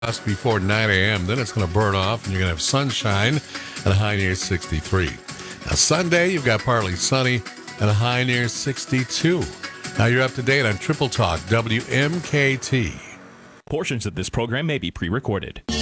just before 9 a.m. Then it's going to burn off, and you're going to have sunshine and a high near 63. Now, Sunday, you've got partly sunny and a high near 62. Now you're up to date on Triple Talk WMKT. Portions of this program may be pre-recorded.